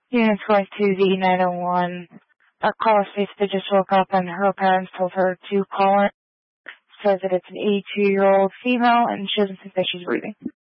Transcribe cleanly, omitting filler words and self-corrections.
Unit 52Z901. A caller states they just woke up and her parents told her to call in. Says that it's an 82-year-old female and she doesn't think that she's breathing.